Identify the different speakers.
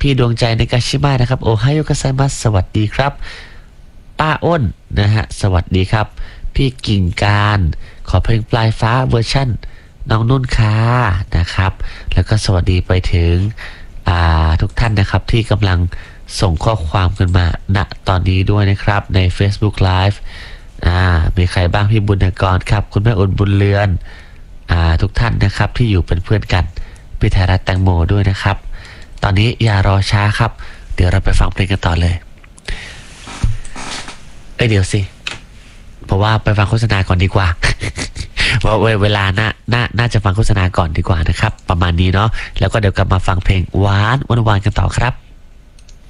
Speaker 1: พี่ดวงใจในกาชิมะนะครับโอไฮโอกัสไซมัสสวัสดีครับป้าอ้นนะฮะสวัสดีครับพี่กิ่งการขอเพลงปลายฟ้าเวอร์ชั่นน้องนุ่นค่ะนะครับแล้วก็สวัสดีไปถึงทุกท่านนะครับที่กำลังส่งข้อความกันมาณตอนนี้ด้วยนะครับใน Facebook Live มีใครบ้างพี่บุญกรครับคุณแม่อุ่นบุญเรือนทุกท่านนะครับที่อยู่เป็นเพื่อนกันพี่ไทยรัฐแตงโมด้วยนะครับตอนนี้อย่ารอช้าครับเดี๋ยวเราไปฟังเพลงกันต่อเลยเดี๋ยวสิเพราะว่าไปฟังโฆษณาก่อนดีกว่า ว่าเวลาน่าจะฟังโฆษณาก่อนดีกว่านะครับประมาณนี้เนาะแล้วก็เดี๋ยวกลับมาฟังเพลงหวานกันต่อครับ